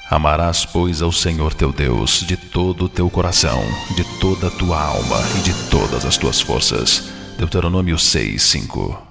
Amarás, pois, ao Senhor teu Deus de todo o teu coração, de toda a tua alma e de todas as tuas forças. Deuteronômio 6:5.